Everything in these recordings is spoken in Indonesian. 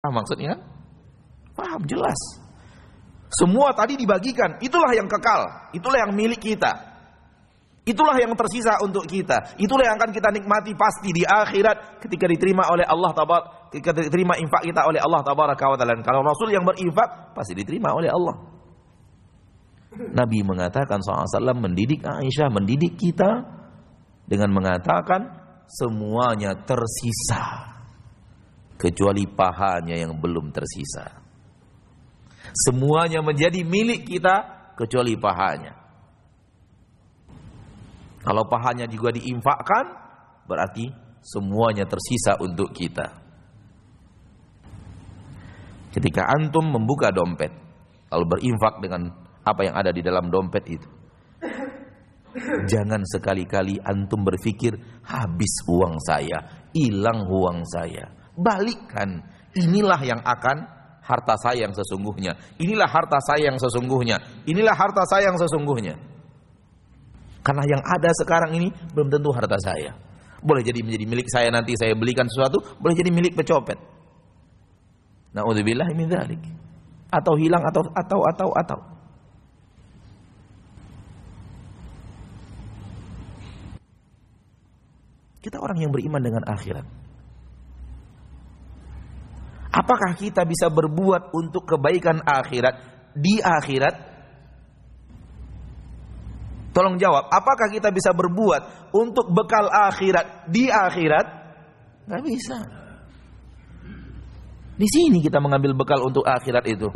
maksudnya? Paham, jelas. Semua tadi dibagikan, itulah yang kekal, itulah yang milik kita. Itulah yang tersisa untuk kita. Itulah yang akan kita nikmati pasti di akhirat ketika diterima oleh Allah Taala, ketika diterima infak kita oleh Allah Tabaraka wa Taala. Kalau Rasul yang berinfak pasti diterima oleh Allah. Nabi mengatakan SAW mendidik Aisyah, mendidik kita dengan mengatakan semuanya tersisa kecuali pahanya yang belum tersisa. Semuanya menjadi milik kita kecuali pahanya. Kalau pahanya juga diinfakkan, berarti semuanya tersisa untuk kita. Ketika antum membuka dompet, lalu berinfak dengan apa yang ada di dalam dompet itu, jangan sekali-kali antum berpikir habis uang saya, hilang uang saya. Balikkan, inilah yang akan harta saya yang sesungguhnya. Inilah harta saya yang sesungguhnya. Inilah harta saya yang sesungguhnya. Karena yang ada sekarang ini belum tentu harta saya. Boleh jadi menjadi milik saya nanti saya belikan sesuatu, boleh jadi milik pecopet. Na'udzubillah min dzalik. Atau hilang atau. Kita orang yang beriman dengan akhirat. Apakah kita bisa berbuat untuk kebaikan akhirat di akhirat? Tolong jawab, apakah kita bisa berbuat untuk bekal akhirat di akhirat? Nggak bisa. Di sini kita mengambil bekal untuk akhirat itu.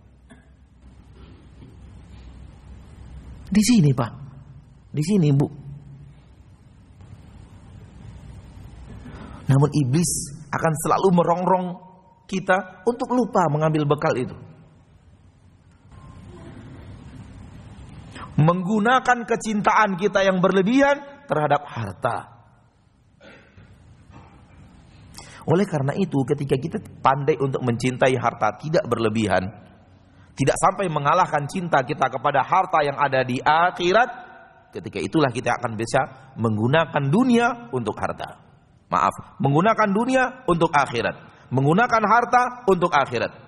Di sini, Pak. Di sini, Bu. Namun iblis akan selalu merongrong kita untuk lupa mengambil bekal itu. Menggunakan kecintaan kita yang berlebihan terhadap harta. Oleh karena itu, ketika kita pandai untuk mencintai harta tidak berlebihan, tidak sampai mengalahkan cinta kita kepada harta yang ada di akhirat, ketika itulah kita akan bisa menggunakan dunia untuk harta. Maaf, menggunakan dunia untuk akhirat, menggunakan harta untuk akhirat.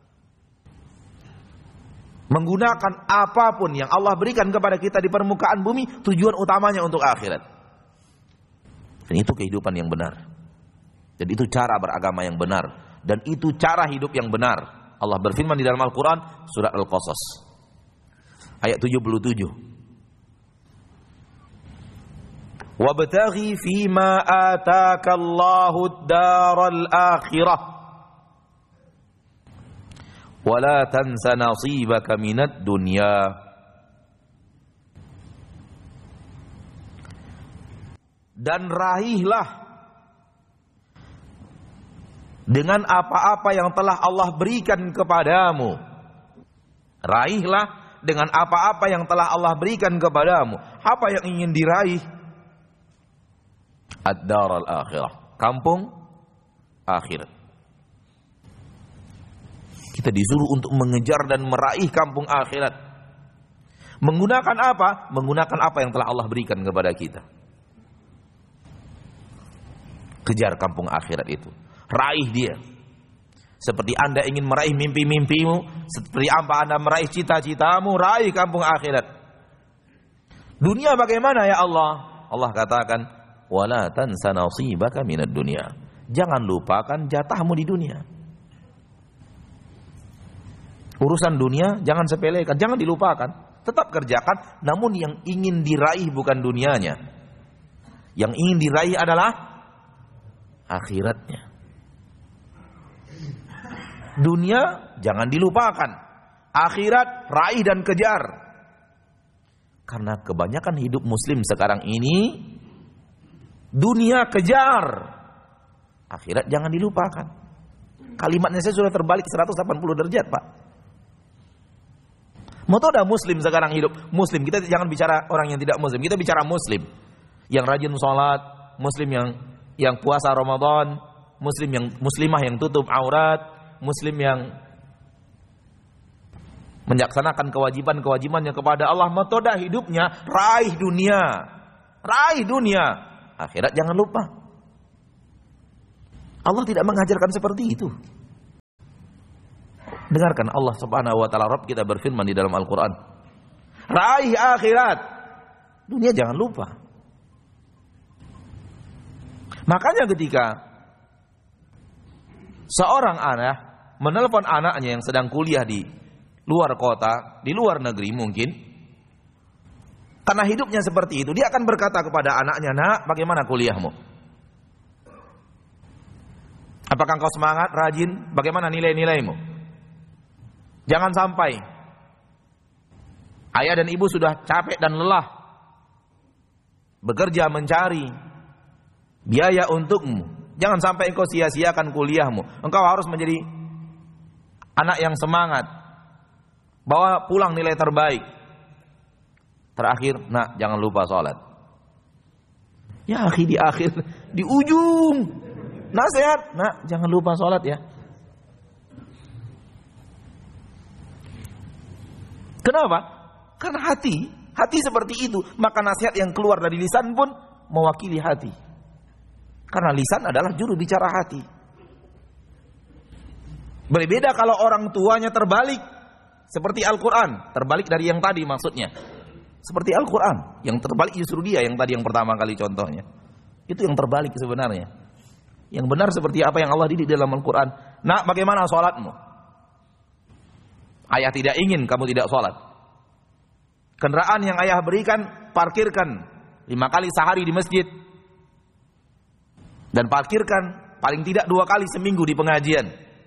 Menggunakan apapun yang Allah berikan kepada kita di permukaan bumi, tujuan utamanya untuk akhirat. Dan itu kehidupan yang benar. Dan itu cara beragama yang benar. Dan itu cara hidup yang benar. Allah berfirman di dalam Al-Quran, surat Al-Qasas, ayat 77. Wabtaghi fima ataka Allahu ad-daral akhirah wala tansa nasibaka minad dunya. Dan raihlah dengan apa-apa yang telah Allah berikan kepadamu. Raihlah dengan apa-apa yang telah Allah berikan kepadamu. Apa yang ingin diraih? Ad-daral akhirah, kampung akhirat. Kita disuruh untuk mengejar dan meraih kampung akhirat. Menggunakan apa? Menggunakan apa yang telah Allah berikan kepada kita. Kejar kampung akhirat itu. Raih dia. Seperti Anda ingin meraih mimpi-mimpimu, seperti apa Anda meraih cita-citamu, raih kampung akhirat. Dunia bagaimana ya Allah? Allah katakan, wala tansa nasibaka minad dunya. Jangan lupakan jatahmu di dunia. Urusan dunia jangan sepelekan, jangan dilupakan. Tetap kerjakan, namun yang ingin diraih bukan dunianya. Yang ingin diraih adalah akhiratnya. Dunia jangan dilupakan. Akhirat raih dan kejar. Karena kebanyakan hidup muslim sekarang ini, dunia kejar, akhirat jangan dilupakan. Kalimatnya saya sudah terbalik 180 derajat, Pak. Mau tahu dah muslim sekarang hidup muslim, kita jangan bicara orang yang tidak muslim, kita bicara muslim yang rajin sholat, muslim yang puasa Ramadan, muslim yang muslimah yang tutup aurat, muslim yang menjaksanakan kewajiban-kewajibannya kepada Allah. Mau tahu dah hidupnya raih dunia, akhirat jangan lupa. Allah tidak mengajarkan seperti itu. Dengarkan Allah Subhanahu wa taala, Rabb kita berfirman di dalam Al-Qur'an. Raih akhirat. Dunia jangan lupa. Makanya ketika seorang anak menelpon anaknya yang sedang kuliah di luar kota, di luar negeri mungkin, karena hidupnya seperti itu, dia akan berkata kepada anaknya, "Nak, bagaimana kuliahmu? Apakah engkau semangat, rajin? Bagaimana nilai-nilaimu?" Jangan sampai ayah dan ibu sudah capek dan lelah bekerja mencari biaya untukmu. Jangan sampai engkau sia-siakan kuliahmu. Engkau harus menjadi anak yang semangat. Bawa pulang nilai terbaik. Terakhir, nak, jangan lupa sholat. Ya akhi, di akhir, di ujung nasihat, nak, jangan lupa sholat ya. Kenapa? Karena hati seperti itu. Maka nasihat yang keluar dari lisan pun mewakili hati. Karena lisan adalah juru bicara hati. Berbeda kalau orang tuanya terbalik. Seperti Al-Quran. Terbalik dari yang tadi maksudnya. Seperti Al-Quran. Yang terbalik justru dia yang tadi yang pertama kali contohnya. Itu yang terbalik sebenarnya. Yang benar seperti apa yang Allah didik dalam Al-Quran. Nak, bagaimana sholatmu? Ayah tidak ingin kamu tidak sholat. Kendaraan yang ayah berikan, parkirkan 5 kali sehari di masjid. Dan parkirkan paling tidak 2 kali seminggu di pengajian.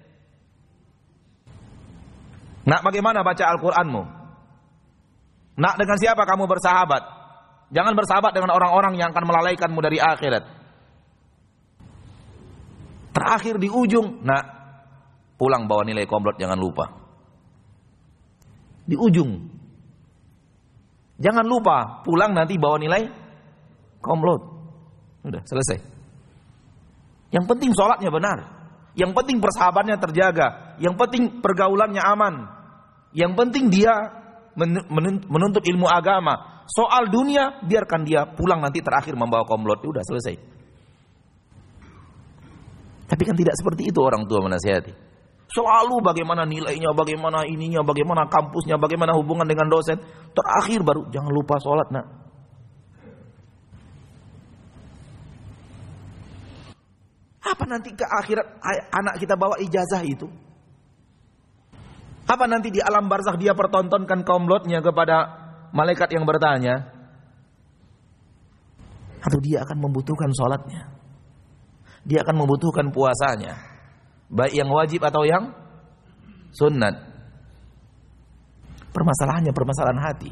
Nak, bagaimana baca Al-Quranmu? Nak, dengan siapa kamu bersahabat? Jangan bersahabat dengan orang-orang yang akan melalaikanmu dari akhirat. Terakhir di ujung, nak, pulang bawa nilai komplot, jangan lupa. Di ujung, jangan lupa pulang nanti bawa nilai komplot. Udah selesai. Yang penting sholatnya benar. Yang penting persahabatnya terjaga. Yang penting pergaulannya aman. Yang penting dia menuntut ilmu agama. Soal dunia, biarkan dia pulang nanti terakhir membawa komplot. Udah selesai. Tapi kan tidak seperti itu orang tua menasihati. Selalu bagaimana nilainya, bagaimana ininya, bagaimana kampusnya, bagaimana hubungan dengan dosen. Terakhir baru, jangan lupa sholat, nak. Apa nanti ke akhirat anak kita bawa ijazah itu? Apa nanti di alam barzakh dia pertontonkan komplotnya kepada malaikat yang bertanya? Atau dia akan membutuhkan sholatnya? Dia akan membutuhkan puasanya? Baik yang wajib atau yang sunnat. Permasalahannya permasalahan hati.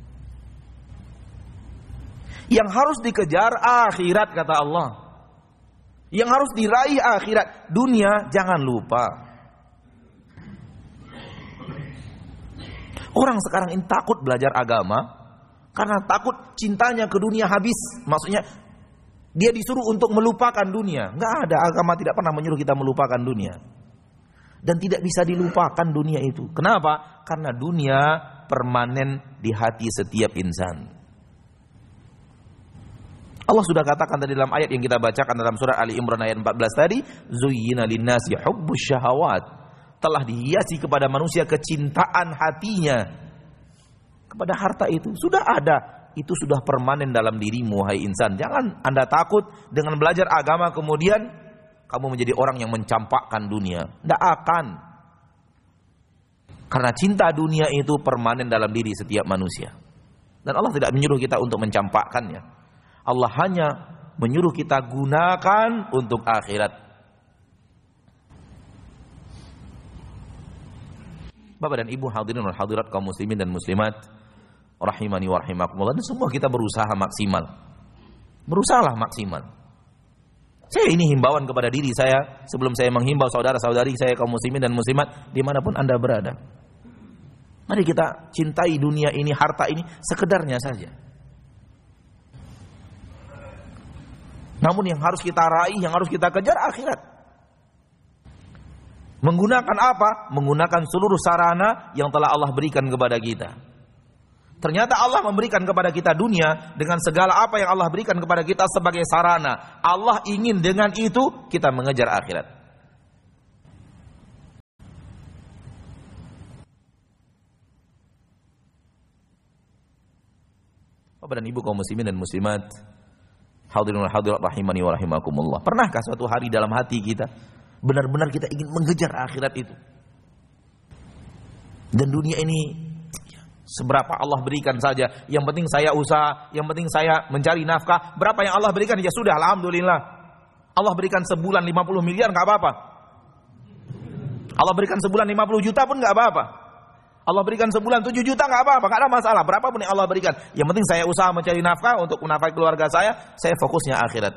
Yang harus dikejar akhirat kata Allah. Yang harus diraih akhirat. Dunia jangan lupa. Orang sekarang ini takut belajar agama karena takut cintanya ke dunia habis. Maksudnya dia disuruh untuk melupakan dunia. Enggak ada, agama tidak pernah menyuruh kita melupakan dunia. Dan tidak bisa dilupakan dunia itu. Kenapa? Karena dunia permanen di hati setiap insan. Allah sudah katakan tadi dalam ayat yang kita bacakan dalam surat Ali Imran ayat 14 tadi, zuyyina linnasi hubbus syahawat. Telah dihiasi kepada manusia kecintaan hatinya kepada harta itu. Sudah ada. Itu sudah permanen dalam dirimu, hai insan. Jangan Anda takut dengan belajar agama kemudian kamu menjadi orang yang mencampakkan dunia. Tidak akan. Karena cinta dunia itu permanen dalam diri setiap manusia. Dan Allah tidak menyuruh kita untuk mencampakkannya. Allah hanya menyuruh kita gunakan untuk akhirat. Bapak dan Ibu hadirin wal hadirat kaum muslimin dan muslimat rahimani wa rahimakumullah, dan semua kita berusaha maksimal. Berusahalah maksimal. Saya ini himbauan kepada diri saya sebelum saya menghimbau saudara-saudari saya kaum muslimin dan muslimat dimanapun Anda berada. Mari kita cintai dunia ini, harta ini sekedarnya saja. Namun yang harus kita raih, yang harus kita kejar akhirat. Menggunakan apa? Menggunakan seluruh sarana yang telah Allah berikan kepada kita. Ternyata Allah memberikan kepada kita dunia dengan segala apa yang Allah berikan kepada kita sebagai sarana. Allah ingin dengan itu kita mengejar akhirat. Bapak dan Ibu kaum muslimin dan muslimat, hadirin wal hadirat rahimani wa rahimakumullah. Pernahkah suatu hari dalam hati kita benar-benar kita ingin mengejar akhirat itu? Dan dunia ini seberapa Allah berikan saja, yang penting saya usaha, yang penting saya mencari nafkah. Berapa yang Allah berikan ya sudah, alhamdulillah. Allah berikan sebulan 50 miliar enggak apa-apa. Allah berikan sebulan 50 juta pun enggak apa-apa. Allah berikan sebulan 7 juta enggak apa-apa, enggak ada masalah. Berapapun yang Allah berikan, yang penting saya usaha mencari nafkah untuk menafkahi keluarga saya fokusnya akhirat.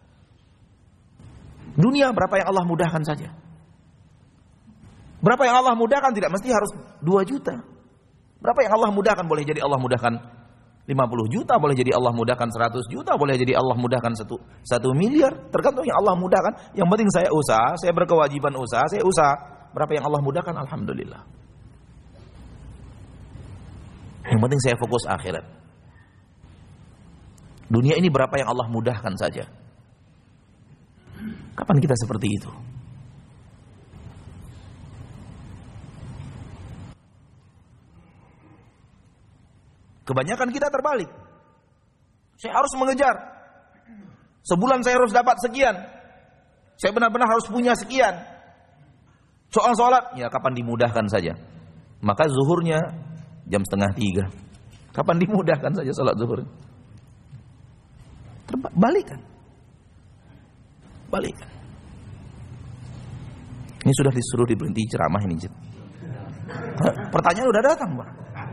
Dunia berapa yang Allah mudahkan saja. Berapa yang Allah mudahkan tidak mesti harus 2 juta. Berapa yang Allah mudahkan, boleh jadi Allah mudahkan 50 juta, boleh jadi Allah mudahkan 100 juta, boleh jadi Allah mudahkan 1 miliar, tergantung yang Allah mudahkan. Yang penting saya usaha, saya berkewajiban usaha, saya usaha. Berapa yang Allah mudahkan, alhamdulillah. Yang penting saya fokus akhirat. Dunia ini berapa yang Allah mudahkan saja. Kapan kita seperti itu? Kebanyakan kita terbalik. Saya harus mengejar. Sebulan saya harus dapat sekian. Saya benar-benar harus punya sekian. Soal sholat, ya kapan dimudahkan saja. Maka zuhurnya jam 2:30. Kapan dimudahkan saja sholat zuhur. Balikan. Ini sudah disuruh diberhenti ceramah ini. Pertanyaan udah datang, Pak.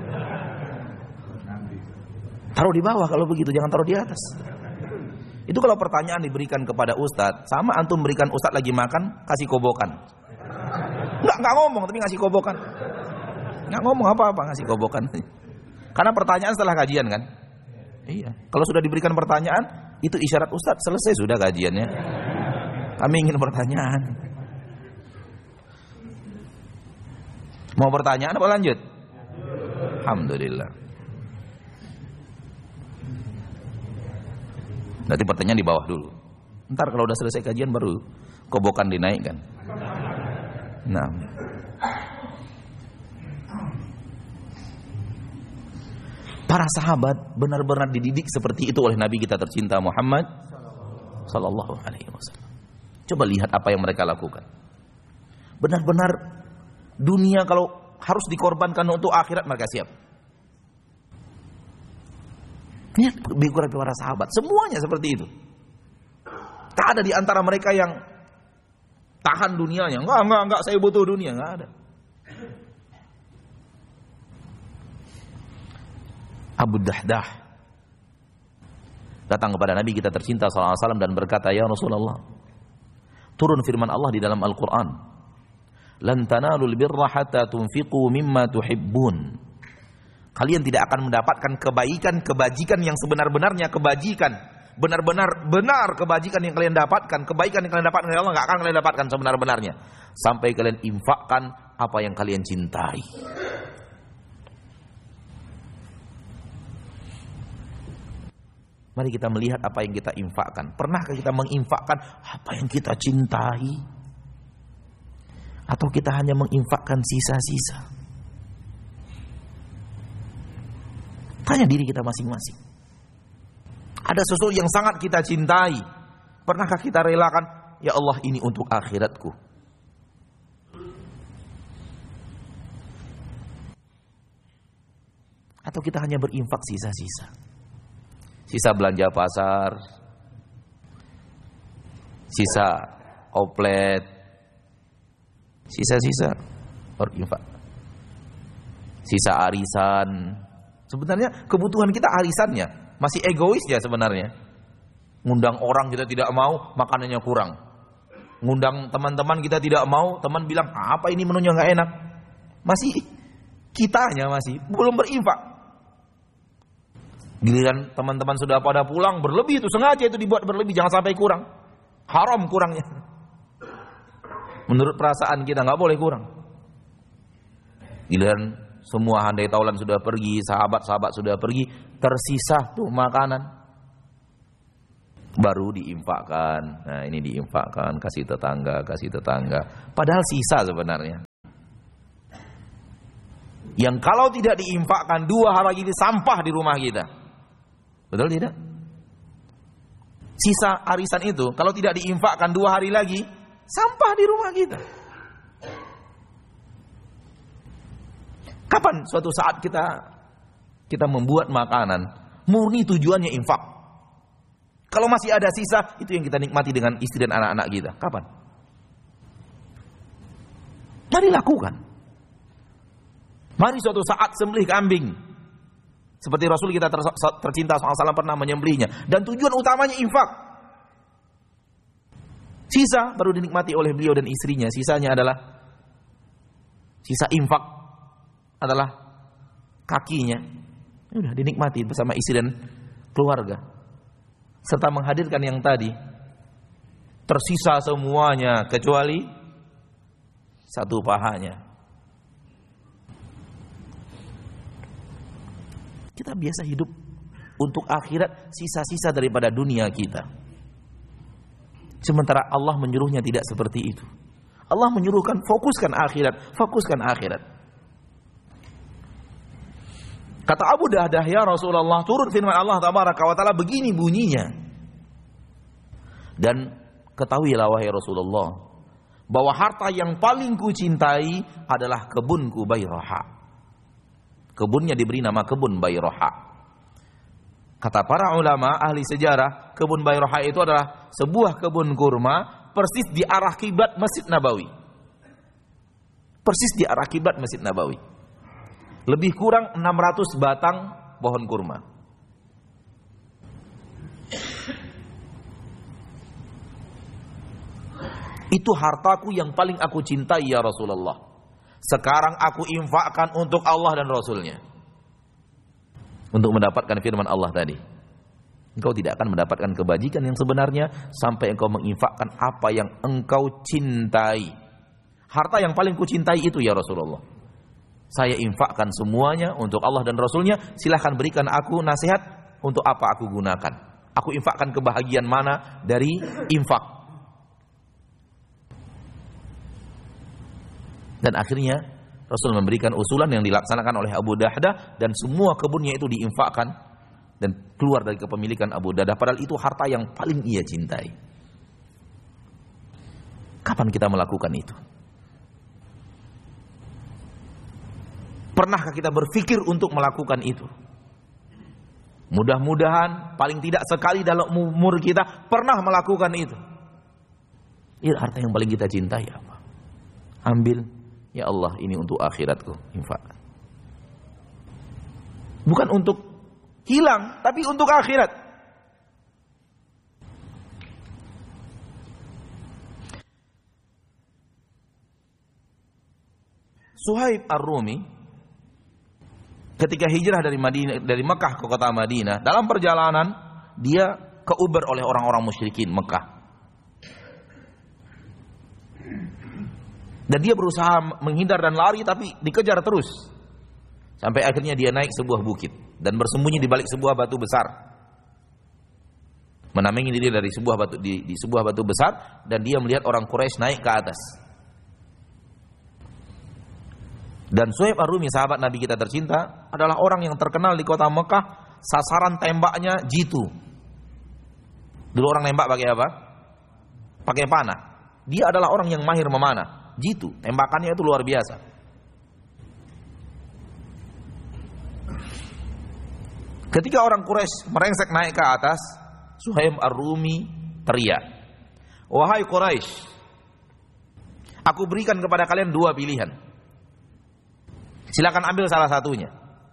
Taruh di bawah kalau begitu, jangan taruh di atas. Itu kalau pertanyaan diberikan kepada ustadz, sama antum berikan ustadz lagi makan, kasih kobokan. Enggak ngomong, tapi ngasih kobokan. Enggak ngomong apa-apa, ngasih kobokan. Karena pertanyaan setelah kajian kan? Iya. Kalau sudah diberikan pertanyaan, itu isyarat ustadz, selesai sudah kajiannya. Kami ingin pertanyaan. Mau pertanyaan apa lanjut? Alhamdulillah. Nanti pertanyaan di bawah dulu. Ntar kalau udah selesai kajian baru kobokan dinaikkan. Nah, para sahabat benar-benar dididik seperti itu oleh Nabi kita tercinta Muhammad sallallahu alaihi wasallam. Coba lihat apa yang mereka lakukan. Benar-benar dunia kalau harus dikorbankan untuk akhirat mereka siap. Lihat biografi para sahabat, semuanya seperti itu. Tak ada di antara mereka yang tahan dunianya. Enggak, saya butuh dunia, enggak ada. Abu Dahdah datang kepada Nabi kita tercinta sallallahu alaihi wasallam dan berkata, "Ya Rasulullah, turun firman Allah di dalam Al-Qur'an, lan tanalul birra hatta tunfiqu mimma tuhibbun." Kalian tidak akan mendapatkan kebajikan yang sebenar-benarnya kebajikan. Benar-benar kebajikan yang kalian dapatkan, kebaikan yang kalian dapatkan dari Allah enggak akan kalian dapatkan sebenar-benarnya sampai kalian infakkan apa yang kalian cintai. Mari kita melihat apa yang kita infakkan. Pernahkah kita menginfakkan apa yang kita cintai? Atau kita hanya menginfakkan sisa-sisa? Tanya diri kita masing-masing. Ada sesuatu yang sangat kita cintai. Pernahkah kita relakan, ya Allah ini untuk akhiratku? Atau kita hanya berinfak sisa-sisa? Sisa belanja pasar, sisa oplet, sisa-sisa berinfak, sisa arisan. Sebenarnya kebutuhan kita arisannya, masih egois ya sebenarnya. Ngundang orang kita tidak mau, makanannya kurang. Ngundang teman-teman kita tidak mau, teman bilang, apa ini menunya nggak enak. Masih kitanya masih belum berinfak. Giliran teman-teman sudah pada pulang, berlebih itu, sengaja itu dibuat berlebih, jangan sampai kurang. Haram kurangnya. Menurut perasaan kita nggak boleh kurang. Giliran semua handai taulan sudah pergi, sahabat-sahabat sudah pergi, tersisa tuh makanan. Baru diinfakkan. Nah, ini diinfakkan, kasih tetangga. Padahal sisa sebenarnya. Yang kalau tidak diinfakkan 2 hari lagi sampah di rumah kita. Betul tidak? Sisa arisan itu kalau tidak diinfakkan 2 hari lagi, sampah di rumah kita. Kapan suatu saat kita membuat makanan murni tujuannya infak? Kalau masih ada sisa, itu yang kita nikmati dengan istri dan anak-anak kita. Kapan? Mari lakukan. Mari suatu saat sembelih kambing. Seperti Rasul kita tercinta SAW pernah menyembelihnya. Dan tujuan utamanya infak. Sisa baru dinikmati oleh beliau dan istrinya. Sisanya adalah sisa infak adalah kakinya. Udah dinikmati bersama istri dan keluarga. Serta menghadirkan yang tadi. Tersisa semuanya kecuali satu pahanya. Kita biasa hidup untuk akhirat, sisa-sisa daripada dunia kita. Sementara Allah menyuruhnya tidak seperti itu. Allah menyuruhkan fokuskan akhirat, fokuskan akhirat. Kata Abu Dahdah, ya Rasulullah, turut firman Allah tabaraka wa taala begini bunyinya. Dan ketahuilah wahai Rasulullah, bahwa harta yang paling kucintai adalah kebunku Bayraha. Kebunnya diberi nama kebun Bayraha. Kata para ulama ahli sejarah, kebun Bayraha itu adalah sebuah kebun kurma persis di arah kiblat Masjid Nabawi. Persis di arah kiblat Masjid Nabawi. Lebih kurang 600 batang pohon kurma. Itu hartaku yang paling aku cintai ya Rasulullah. Sekarang aku infakkan untuk Allah dan Rasulnya. Untuk mendapatkan firman Allah tadi. Engkau tidak akan mendapatkan kebajikan yang sebenarnya sampai engkau menginfakkan apa yang engkau cintai. Harta yang paling kucintai itu ya Rasulullah. Saya infakkan semuanya untuk Allah dan Rasulnya. Silahkan berikan aku nasihat untuk apa aku gunakan. Aku infakkan kebahagiaan mana dari infak. Dan akhirnya Rasul memberikan usulan yang dilaksanakan oleh Abu Dahdah dan semua kebunnya itu diinfakkan dan keluar dari kepemilikan Abu Dahdah. Padahal itu harta yang paling ia cintai. Kapan kita melakukan itu? Pernahkah kita berpikir untuk melakukan itu? Mudah-mudahan paling tidak sekali dalam umur kita pernah melakukan itu. Ini harta yang paling kita cintai apa? Ambil. Ya Allah, ini untuk akhiratku, infakkan. Bukan untuk hilang, tapi untuk akhirat. Suhaib Ar-Rumi ketika hijrah dari Mekah ke kota Madinah, dalam perjalanan dia keuber oleh orang-orang musyrikin Mekah. Dan dia berusaha menghindar dan lari tapi dikejar terus. Sampai akhirnya dia naik sebuah bukit dan bersembunyi di balik sebuah batu besar. Menamengi diri dari sebuah batu di sebuah batu besar dan dia melihat orang Quraisy naik ke atas. Dan Suhaib Ar-Rumi, sahabat Nabi kita tercinta, adalah orang yang terkenal di kota Mekah, sasaran tembaknya jitu. Dulu orang nembak pakai apa? Pakai panah. Dia adalah orang yang mahir memanah. Jitu, tembakannya itu luar biasa. Ketika orang Quraisy merengsek naik ke atas, Suhaib Ar-Rumi teriak, "Wahai Quraisy, aku berikan kepada kalian 2 pilihan. Silakan ambil salah satunya.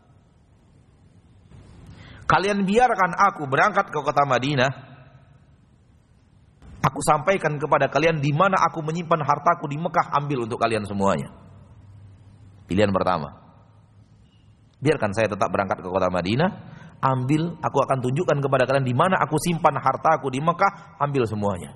Kalian biarkan aku berangkat ke kota Madinah. Aku sampaikan kepada kalian di mana aku menyimpan hartaku di Mekah, ambil untuk kalian semuanya. Pilihan pertama. Biarkan saya tetap berangkat ke kota Madinah, ambil, aku akan tunjukkan kepada kalian di mana aku simpan hartaku di Mekah, ambil semuanya.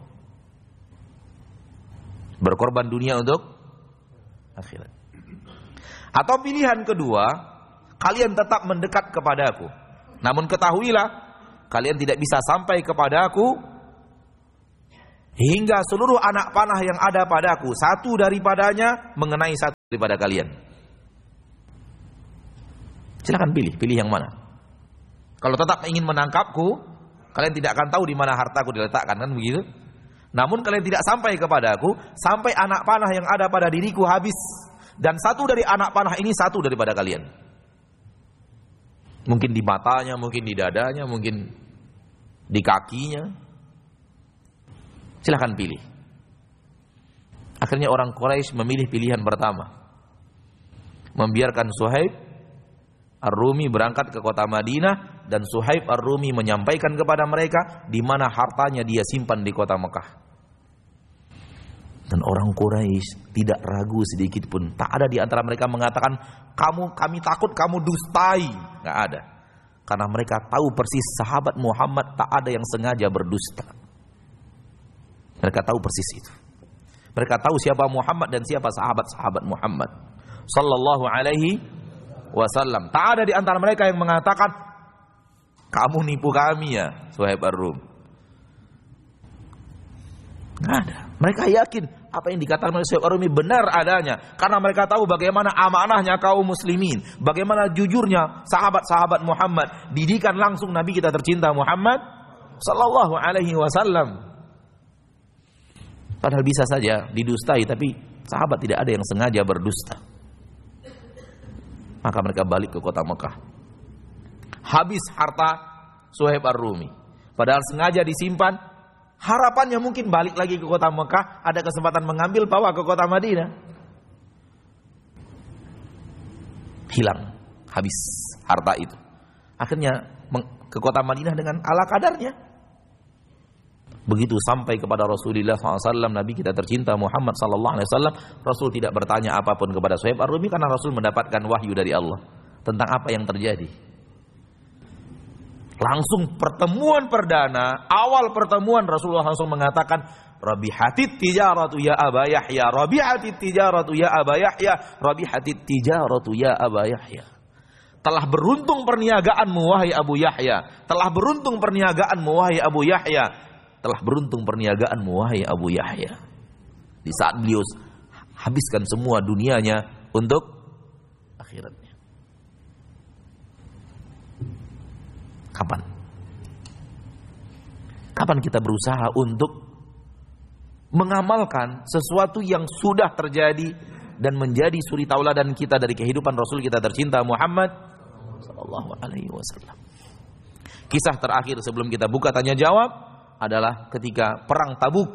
Berkorban dunia untuk akhirat. Atau pilihan kedua, kalian tetap mendekat kepadaku. Namun ketahuilah, kalian tidak bisa sampai kepadaku hingga seluruh anak panah yang ada padaku, satu daripadanya mengenai satu daripada kalian. Silakan pilih yang mana. Kalau tetap ingin menangkapku, kalian tidak akan tahu di mana hartaku diletakkan, kan begitu? Namun kalian tidak sampai kepadaku, sampai anak panah yang ada pada diriku habis. Dan satu dari anak panah ini satu daripada kalian. Mungkin di matanya, mungkin di dadanya, mungkin di kakinya. Silahkan pilih. Akhirnya orang Quraisy memilih pilihan pertama. Membiarkan Suhaib Ar-Rumi berangkat ke kota Madinah, dan Suhaib Ar-Rumi menyampaikan kepada mereka di mana hartanya dia simpan di kota Mekah. Dan orang Quraisy tidak ragu sedikit pun. Tak ada di antara mereka mengatakan, kami takut kamu dustai. Nggak ada. Karena mereka tahu persis sahabat Muhammad tak ada yang sengaja berdusta. Mereka tahu persis itu. Mereka tahu siapa Muhammad dan siapa sahabat-sahabat Muhammad sallallahu alaihi wasallam. Tak ada di antara mereka yang mengatakan, kamu nipu kami ya, Suhaib Ar-Rum. Nggak ada. Mereka yakin apa yang dikatakan oleh Suhaib Ar-Rumi benar adanya, karena mereka tahu bagaimana amanahnya kaum muslimin, bagaimana jujurnya sahabat-sahabat Muhammad, didikan langsung Nabi kita tercinta Muhammad sallallahu alaihi wasallam. Padahal bisa saja didustai, tapi sahabat tidak ada yang sengaja berdusta. Maka mereka balik ke kota Mekah. Habis harta Suhaib Ar-Rumi. Padahal sengaja disimpan. Harapannya mungkin balik lagi ke kota Mekah, ada kesempatan mengambil, bawa ke kota Madinah. Hilang, habis harta itu. Akhirnya ke kota Madinah dengan ala kadarnya. Begitu sampai kepada Rasulullah SAW, Nabi kita tercinta Muhammad SAW, Rasul tidak bertanya apapun kepada Suhaib Ar-Rumi, karena Rasul mendapatkan wahyu dari Allah tentang apa yang terjadi. Langsung pertemuan perdana, awal pertemuan Rasulullah langsung mengatakan, Rabihatit tijaratu ya Aba Yahya, Rabihatit tijaratu ya Aba Yahya, Rabihatit tijaratu ya Aba Yahya. Telah beruntung perniagaanmu wahai Abu Yahya, telah beruntung perniagaanmu wahai Abu Yahya, telah beruntung perniagaanmu wahai Abu Yahya. Di saat beliau habiskan semua dunianya untuk akhiratnya. Kapan? Kapan kita berusaha untuk mengamalkan sesuatu yang sudah terjadi dan menjadi suri tauladan kita dari kehidupan Rasul kita tercinta Muhammad sallallahu alaihi wasallam. Kisah terakhir sebelum kita buka tanya jawab adalah ketika perang Tabuk.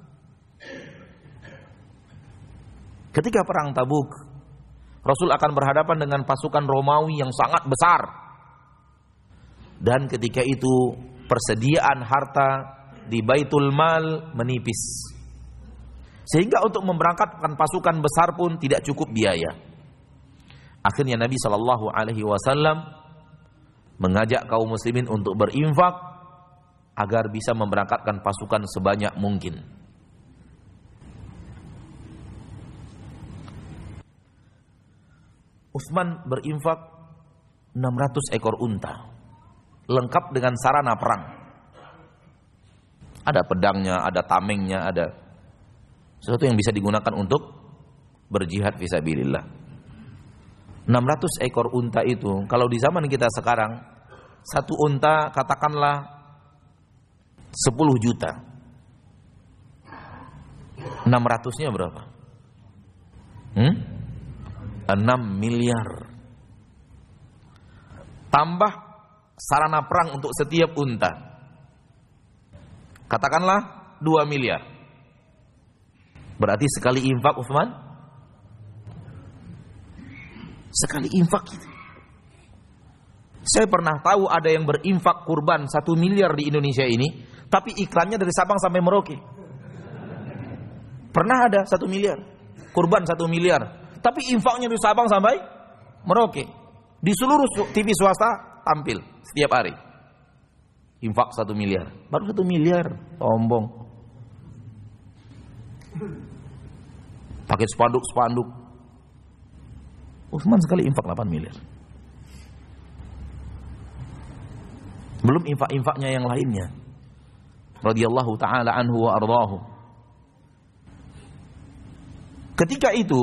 Ketika perang Tabuk, Rasul akan berhadapan dengan pasukan Romawi yang sangat besar. Dan ketika itu persediaan harta di Baitul Mal menipis. Sehingga untuk memberangkatkan pasukan besar pun tidak cukup biaya. Akhirnya Nabi SAW mengajak kaum muslimin untuk berinfak agar bisa memberangkatkan pasukan sebanyak mungkin. Utsman berinfak 600 ekor unta, lengkap dengan sarana perang. Ada pedangnya, ada tamengnya, ada sesuatu yang bisa digunakan untuk berjihad fisabilillah. 600 ekor unta itu, kalau di zaman kita sekarang, satu unta katakanlah 10 juta. 600-nya berapa? 6 miliar. Tambah sarana perang untuk setiap unta, katakanlah 2 miliar. Berarti sekali infak Utsman, sekali infak gitu. Saya pernah tahu ada yang berinfak kurban 1 miliar di Indonesia ini, tapi iklannya dari Sabang sampai Merauke. Pernah ada 1 miliar kurban 1 miliar, tapi infaknya dari Sabang sampai Merauke. Di seluruh TV swasta tampil setiap hari. Infak 1 miliar. Baru 1 miliar, sombong. Pakai spanduk-spanduk. Utsman sekali infak 8 miliar. Belum infak-infaknya yang lainnya. Radhiyallahu ta'ala anhu wa ardhahu. Ketika itu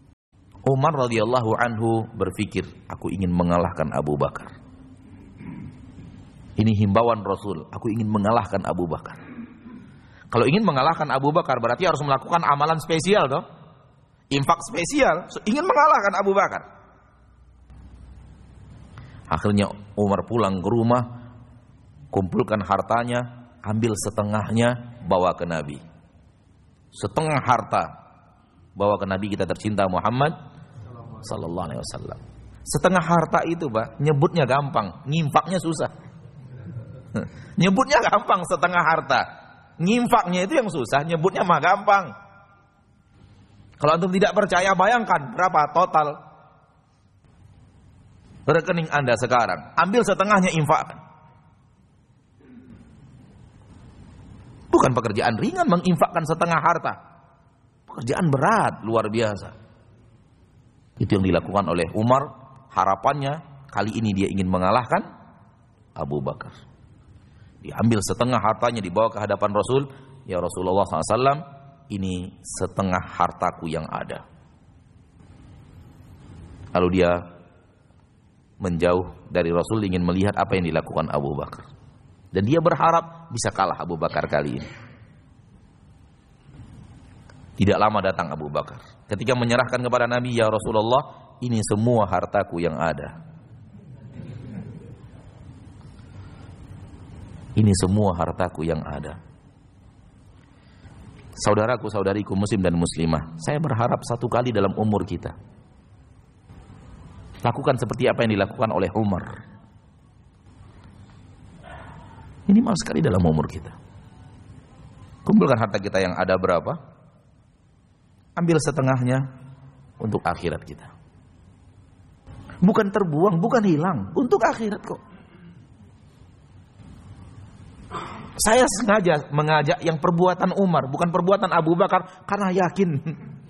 Umar radhiyallahu anhu berpikir, aku ingin mengalahkan Abu Bakar. Ini himbauan Rasul. Aku ingin mengalahkan Abu Bakar. Kalau ingin mengalahkan Abu Bakar berarti harus melakukan amalan spesial toh. Infak spesial. Ingin mengalahkan Abu Bakar. Akhirnya Umar pulang ke rumah, kumpulkan hartanya, ambil setengahnya, bawa ke Nabi. Setengah harta bawa ke Nabi kita tercinta Muhammad sallallahu alaihi wasallam. Setengah harta itu, Pak, nyebutnya gampang, nginfaknya susah. Nyebutnya gampang setengah harta, nginfaknya itu yang susah, nyebutnya mah gampang. Kalau antum tidak percaya, bayangkan berapa total rekening Anda sekarang. Ambil setengahnya, infakkan. Bukan pekerjaan ringan menginfakkan setengah harta. Pekerjaan berat, luar biasa. Itu yang dilakukan oleh Umar. Harapannya kali ini dia ingin mengalahkan Abu Bakar. Diambil setengah hartanya, dibawa ke hadapan Rasul. Ya Rasulullah SAW, ini setengah hartaku yang ada. Lalu dia menjauh dari Rasul, ingin melihat apa yang dilakukan Abu Bakar. Dan dia berharap bisa kalah Abu Bakar kali ini. Tidak lama datang Abu Bakar. Ketika menyerahkan kepada Nabi, ya Rasulullah, ini semua hartaku yang ada. Ini semua hartaku yang ada. Saudaraku, saudariku muslim dan muslimah, saya berharap satu kali dalam umur kita lakukan seperti apa yang dilakukan oleh Umar. Minimal sekali dalam umur kita. Kumpulkan harta kita yang ada berapa, ambil setengahnya untuk akhirat kita. Bukan terbuang, bukan hilang, untuk akhirat kok. Saya sengaja mengajak yang perbuatan Umar, bukan perbuatan Abu Bakar, karena yakin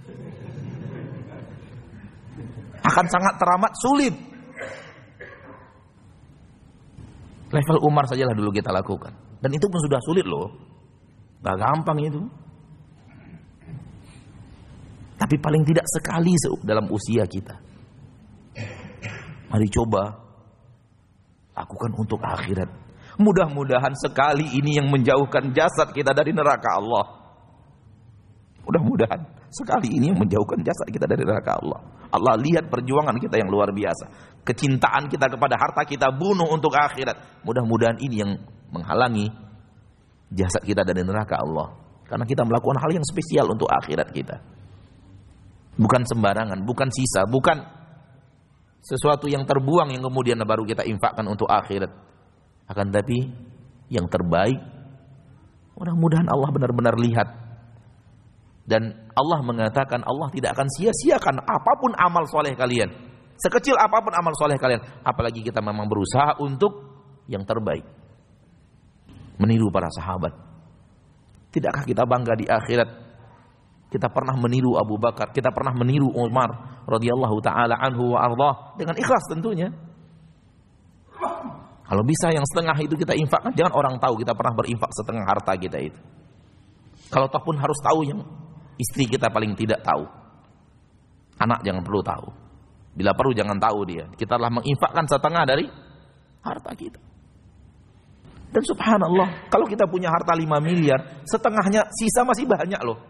akan sangat teramat sulit. Level Umar sajalah dulu kita lakukan, dan itu pun sudah sulit loh, gak gampang itu. Tapi paling tidak sekali dalam usia kita, mari coba lakukan untuk akhirat. Mudah-mudahan sekali ini yang menjauhkan jasad kita dari neraka Allah. Mudah-mudahan sekali ini yang menjauhkan jasad kita dari neraka Allah. Allah lihat perjuangan kita yang luar biasa, kecintaan kita kepada harta kita bunuh untuk akhirat. Mudah-mudahan ini yang menghalangi jasad kita dari neraka Allah, karena kita melakukan hal yang spesial untuk akhirat kita. Bukan sembarangan, bukan sisa, bukan sesuatu yang terbuang yang kemudian baru kita infakkan untuk akhirat. Akan tapi yang terbaik, mudah-mudahan Allah benar-benar lihat. Dan Allah mengatakan Allah tidak akan sia-siakan apapun amal soleh kalian, sekecil apapun amal soleh kalian. Apalagi kita memang berusaha untuk yang terbaik, meniru para sahabat. Tidakkah kita bangga di akhirat kita pernah meniru Abu Bakar, kita pernah meniru Umar radhiyallahu taala anhu wa ardhah, dengan ikhlas tentunya. Kalau bisa yang setengah itu kita infakkan, jangan orang tahu kita pernah berinfak setengah harta kita itu. Kalau toh pun harus tahu, yang istri kita paling tidak tahu. Anak jangan perlu tahu. Bila perlu jangan tahu dia. Kita telah menginfakkan setengah dari harta kita. Dan subhanallah, kalau kita punya harta 5 miliar, setengahnya sisa masih banyak loh.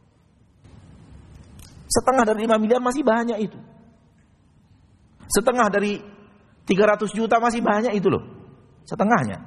Setengah dari 5 miliar masih banyak itu. Setengah dari 300 juta masih banyak itu loh. Setengahnya.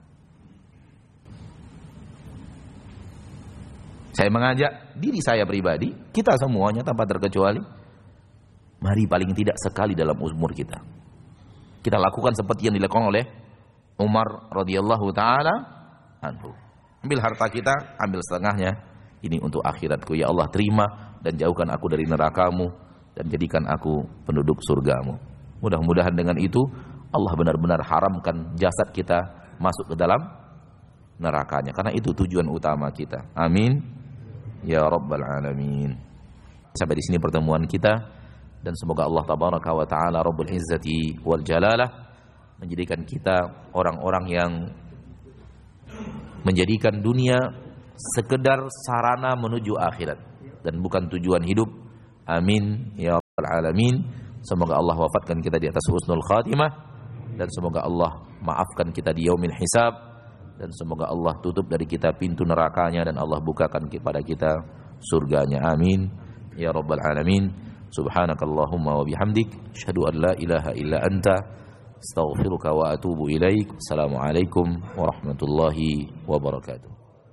Saya mengajak diri saya pribadi, kita semuanya tanpa terkecuali, mari paling tidak sekali dalam umur kita, kita lakukan seperti yang dilakukan oleh Umar radhiyallahu taala anhu. Ambil harta kita, ambil setengahnya, ini untuk akhiratku ya Allah, terima dan jauhkan aku dari neraka-Mu dan jadikan aku penduduk surga-Mu. Mudah-mudahan dengan itu Allah benar-benar haramkan jasad kita masuk ke dalam nerakanya, karena itu tujuan utama kita. Amin ya rabbal alamin. Sampai di sini pertemuan kita, dan semoga Allah tabaraka wa taala rabbul izzati wal jalalah menjadikan kita orang-orang yang menjadikan dunia sekedar sarana menuju akhirat dan bukan tujuan hidup. Amin ya rabbal alamin. Semoga Allah wafatkan kita di atas husnul khatimah. dan semoga Allah maafkan kita di yaumil hisab, dan semoga Allah tutup dari kita pintu nerakanya dan Allah bukakan kepada kita surganya. Amin ya rabbal alamin. Subhanakallahumma wa bihamdik, asyhadu an la ilaha illa anta, astaghfiruka wa atubu ilaik. Assalamualaikum warahmatullahi wabarakatuh.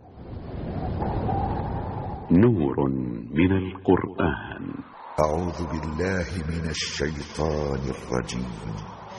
نور من القرآن. أعوذ بالله من الشيطان الرجيم.